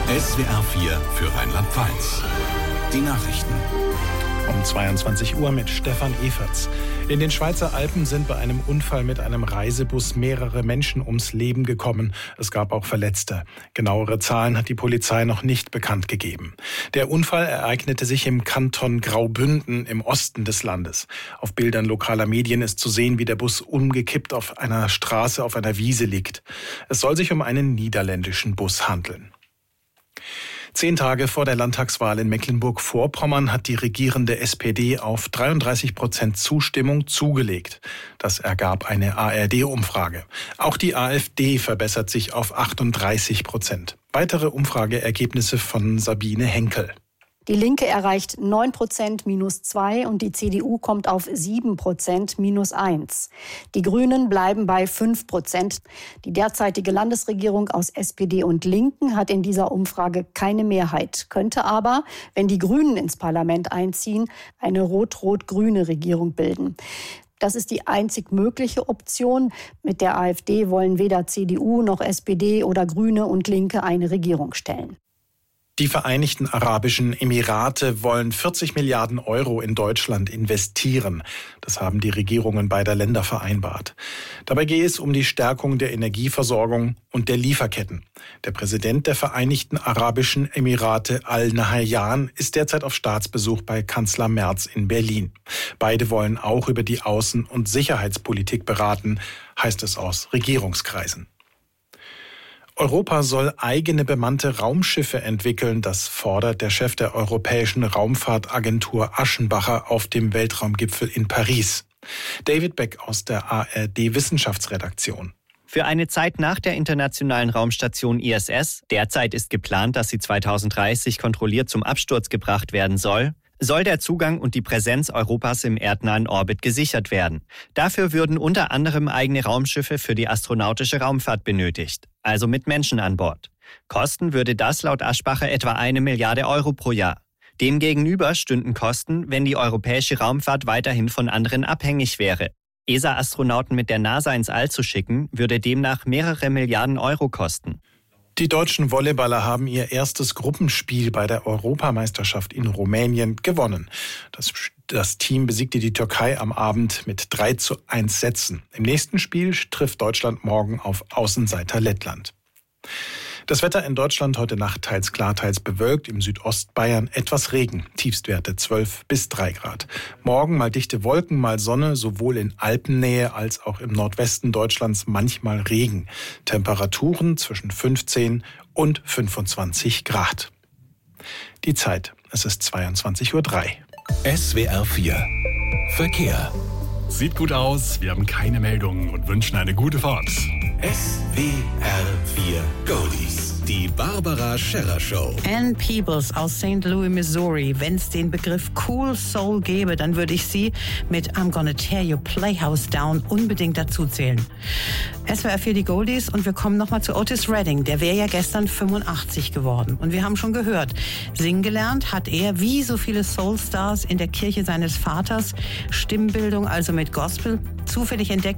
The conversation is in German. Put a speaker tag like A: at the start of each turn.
A: SWR 4 für Rheinland-Pfalz. Die Nachrichten.
B: Um 22 Uhr mit Stefan Everts. In den Schweizer Alpen sind bei einem Unfall mit einem Reisebus mehrere Menschen ums Leben gekommen. Es gab auch Verletzte. Genauere Zahlen hat die Polizei noch nicht bekannt gegeben. Der Unfall ereignete sich im Kanton Graubünden im Osten des Landes. Auf Bildern lokaler Medien ist zu sehen, wie der Bus umgekippt auf einer Straße auf einer Wiese liegt. Es soll sich um einen niederländischen Bus handeln. 10 Tage vor der Landtagswahl in Mecklenburg-Vorpommern hat die regierende SPD auf 33% Zustimmung zugelegt. Das ergab eine ARD-Umfrage. Auch die AfD verbessert sich auf 38%. Weitere Umfrageergebnisse von Sabine Henkel.
C: Die Linke erreicht 9% -2 und die CDU kommt auf 7% -1. Die Grünen bleiben bei 5%. Die derzeitige Landesregierung aus SPD und Linken hat in dieser Umfrage keine Mehrheit, könnte aber, wenn die Grünen ins Parlament einziehen, eine rot-rot-grüne Regierung bilden. Das ist die einzig mögliche Option. Mit der AfD wollen weder CDU noch SPD oder Grüne und Linke eine Regierung stellen.
B: Die Vereinigten Arabischen Emirate wollen 40 Milliarden Euro in Deutschland investieren. Das haben die Regierungen beider Länder vereinbart. Dabei gehe es um die Stärkung der Energieversorgung und der Lieferketten. Der Präsident der Vereinigten Arabischen Emirate Al-Nahyan ist derzeit auf Staatsbesuch bei Kanzler Merz in Berlin. Beide wollen auch über die Außen- und Sicherheitspolitik beraten, heißt es aus Regierungskreisen. Europa soll eigene bemannte Raumschiffe entwickeln. Das fordert der Chef der Europäischen Raumfahrtagentur Aschenbacher auf dem Weltraumgipfel in Paris. David Beck aus der ARD-Wissenschaftsredaktion.
D: Für eine Zeit nach der internationalen Raumstation ISS, derzeit ist geplant, dass sie 2030 kontrolliert zum Absturz gebracht werden soll der Zugang und die Präsenz Europas im erdnahen Orbit gesichert werden. Dafür würden unter anderem eigene Raumschiffe für die astronautische Raumfahrt benötigt, also mit Menschen an Bord. Kosten würde das laut Aschbacher etwa 1 Milliarde Euro pro Jahr. Demgegenüber stünden Kosten, wenn die europäische Raumfahrt weiterhin von anderen abhängig wäre. ESA-Astronauten mit der NASA ins All zu schicken, würde demnach mehrere Milliarden Euro kosten.
B: Die deutschen Volleyballer haben ihr erstes Gruppenspiel bei der Europameisterschaft in Rumänien gewonnen. Das Team besiegte die Türkei am Abend mit 3:1 Sätzen. Im nächsten Spiel trifft Deutschland morgen auf Außenseiter Lettland. Das Wetter in Deutschland heute Nacht teils klar, teils bewölkt. Im Südostbayern etwas Regen. Tiefstwerte 12 bis 3 Grad. Morgen mal dichte Wolken, mal Sonne, sowohl in Alpennähe als auch im Nordwesten Deutschlands manchmal Regen. Temperaturen zwischen 15 und 25 Grad. Die Zeit, es ist 22:03 Uhr.
A: SWR 4 Verkehr.
E: Sieht gut aus, wir haben keine Meldungen und wünschen eine gute Fahrt.
A: SWR 4 Goldies. Die Barbara Scherrer Show.
F: Ann Peebles aus St. Louis, Missouri. Wenn es den Begriff Cool Soul gäbe, dann würde ich sie mit I'm Gonna Tear Your Playhouse Down unbedingt dazu zählen. SWR 4 die Goldies und wir kommen nochmal zu Otis Redding. Der wäre ja gestern 85 geworden. Und wir haben schon gehört, singen gelernt hat er, wie so viele Soulstars, in der Kirche seines Vaters. Stimmbildung also mit Gospel. Zufällig entdeckt